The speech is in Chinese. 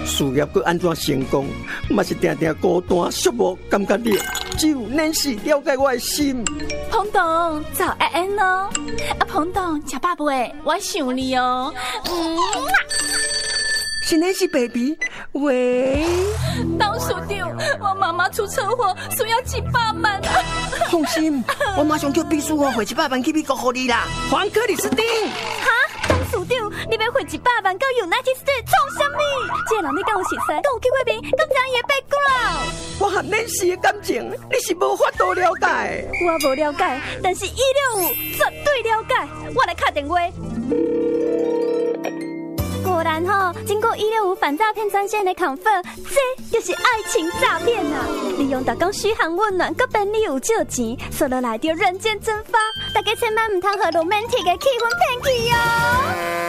事业搁安怎成功，嘛是定定孤单寂寞，感觉你只有Nancy了解我的心。 彭董，早安安哦！彭董，吃饱未？我想你哦。 是Nancy baby， 喂。 董事长，我妈妈出车祸，需要700万。 放心，我马上叫秘书汇100万去美国给你啦。黄克里斯汀。 哈，董事长，你要汇100万到 United States 创什么？这人你敢有熟悉？敢有去过面？敢知伊的 background？ 我和Nancy的感情，你是无法度了解。 我无了解，但是165绝对了解。我来打电话。果然经过165反诈骗专线的confirm，这就是爱情诈骗啊！利用打工嘘寒问暖，搁便利有借钱，说落来就人间蒸发。大家千万唔通和 romantic 的气氛骗去哦。